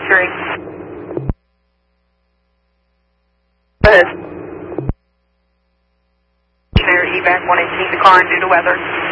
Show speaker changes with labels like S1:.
S1: 3. Go ahead. Evac 118, the car due to weather.